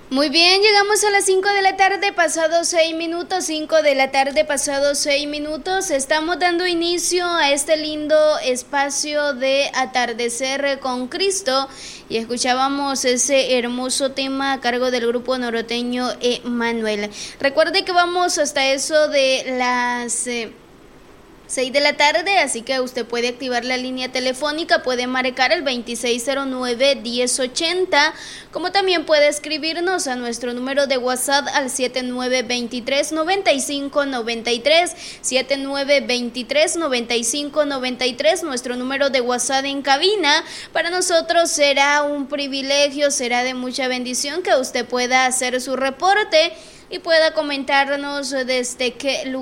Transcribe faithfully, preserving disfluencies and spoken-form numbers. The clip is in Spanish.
Muy bien, llegamos a las cinco de la tarde, pasados seis minutos, cinco de la tarde, pasados seis minutos. Estamos dando inicio a este lindo espacio de Atardecer con Cristo y escuchábamos ese hermoso tema a cargo del grupo norteño Emanuel. Recuerde que vamos hasta eso de las... Eh, seis de la tarde, así que usted puede activar la línea telefónica, puede marcar el veintiséis cero nueve, diez ochenta, como también puede escribirnos a nuestro número de WhatsApp al siete nueve dos tres, nueve cinco nueve tres, siete nueve dos tres, nueve cinco nueve tres, nuestro número de WhatsApp en cabina. Para nosotros será un privilegio, será de mucha bendición que usted pueda hacer su reporte y pueda comentarnos desde qué lugar